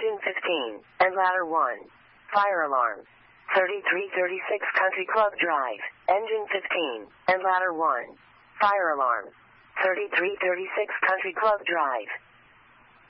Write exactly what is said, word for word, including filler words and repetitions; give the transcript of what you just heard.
Engine fifteen, and ladder one. Fire alarm. thirty-three thirty-six Country Club Drive, Engine fifteen, and ladder one. Fire alarm. thirty-three thirty-six Country Club Drive,